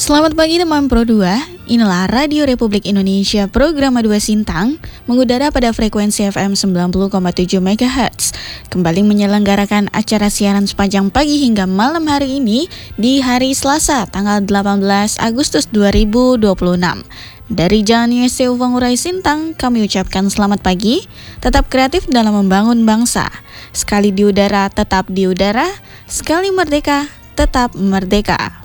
Selamat pagi teman Pro 2, inilah Radio Republik Indonesia program 2 Sintang mengudara pada frekuensi FM 90,7 MHz. Kembali menyelenggarakan acara siaran sepanjang pagi hingga malam hari ini di hari Selasa tanggal 18 Agustus 2026. Dari Jalan YC Ufang Urai Sintang, kami ucapkan selamat pagi, tetap kreatif dalam membangun bangsa. Sekali di udara, tetap di udara, sekali merdeka, tetap merdeka.